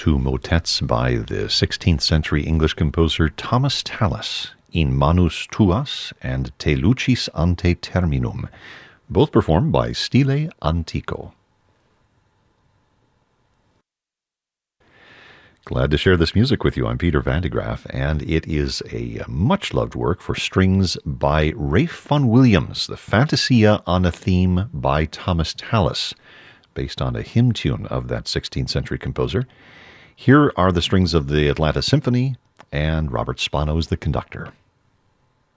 two motets by the 16th century English composer Thomas Tallis, In Manus Tuas and Te Lucis Ante Terminum, both performed by Stile Antico. Glad to share this music with you. I'm Peter Van de Graaff, and it is a much-loved work for strings by Ralph Vaughan Williams, the Fantasia on a Theme by Thomas Tallis, based on a hymn tune of that 16th century composer. Here are the strings of the Atlanta Symphony, and Robert Spano is the conductor.